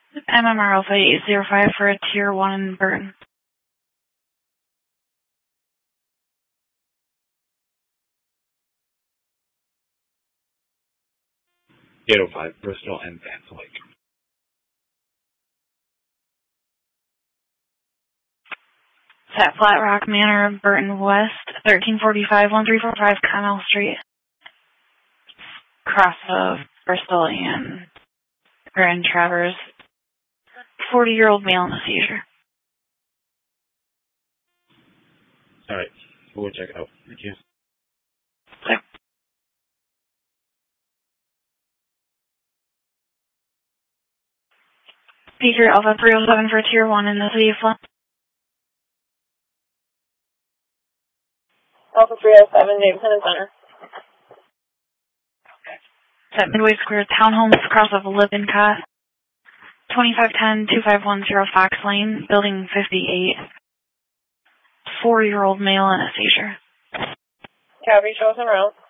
MMR Alpha 805 for a Tier 1 in Burton. Bristol and Vance Lake. At Flat Rock Manor, Burton West, 1345-1345 Connell Street. Cross of Bristol and Grand Traverse. 40-year-old male in a seizure. Alright, we'll check it out. Thank you. Okay. Speaker Alpha 307 for Tier 1 in the city of Flint. Alpha 307, Jameson Center. At Midway Square Townhomes, cross of Lippincott. 2510-2510 Fox Lane, Building 58. 4-year-old male in a seizure. Copy, show us en route.